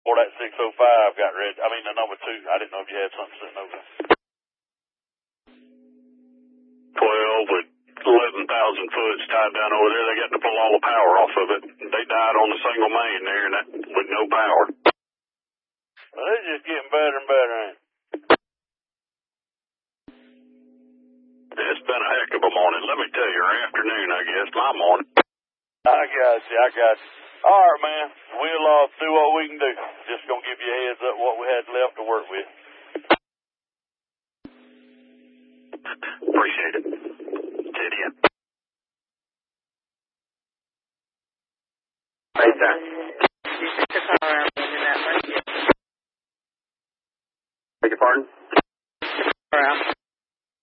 before that 605 got ready. I mean, the number 2. I didn't know if you had something sitting over there. 12 with 11,000 foots tied down over there. They got to pull all the power off of it. They died on the single main there and that with no power. Well, they're just getting better and better, ain't it? It's been a heck of a morning. Let me tell you, or afternoon, I guess, my morning. I got you. All right, man. We'll do what we can do. Just gonna give you a heads up what we had left to work with. Appreciate it. Teddy.